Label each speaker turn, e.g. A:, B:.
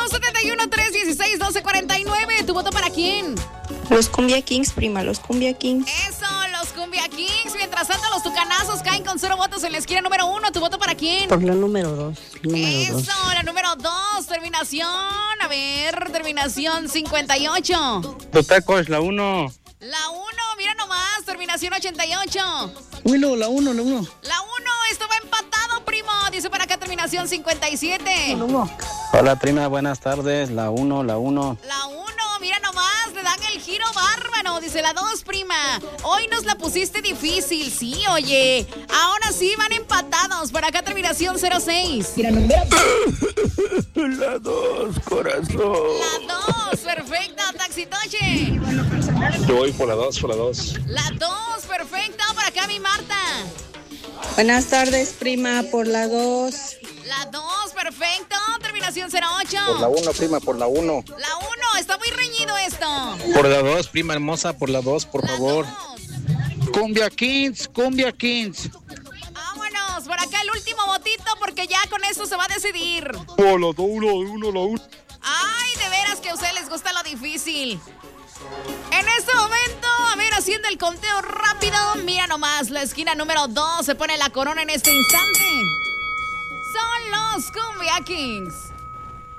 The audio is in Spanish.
A: 271-316-1249. ¿Tu voto para quién?
B: Los Cumbia Kings, prima, los Cumbia Kings.
A: Eso, los Cumbia Kings. Mientras tanto, los tucanazos caen con 0 votos en la esquina número 1. ¿Tu voto para quién?
C: Por la número 2.
A: Eso, la número 2. Terminación 58.
D: Los tacos, la 1.
A: La 1, mira nomás, terminación 88.
C: Willow, la 1.
A: La 1, esto va empatado, primo. Dice para acá terminación 57.
D: Hola, prima, buenas tardes. La 1.
A: La 1, mira nomás, le dan el giro bárbaro. Dice la 2, prima. Hoy nos la pusiste difícil, sí, oye. Ahora sí van empatados. Para acá terminación 06.
D: La 2, corazón.
A: La 2, perfecta, Taxitoche.
D: Yo voy por la 2,
A: La 2, perfecta. Para acá mi Marta.
B: Buenas tardes, prima, por la 2.
A: La 2, perfecto. Terminación 08.
D: Por la 1, prima, por la 1.
A: La 1, está muy reñido esto.
D: Por la 2, prima hermosa, por la 2, por favor.
A: 2.
D: Cumbia Kings.
A: Vámonos, por acá el último votito porque ya con esto se va a decidir.
D: Por la 1.
A: Ay, de veras que a ustedes les gusta lo difícil. En este momento, a ver, haciendo el conteo rápido, mira nomás, la esquina número 2 se pone la corona en este instante. Son los Cumbia Kings.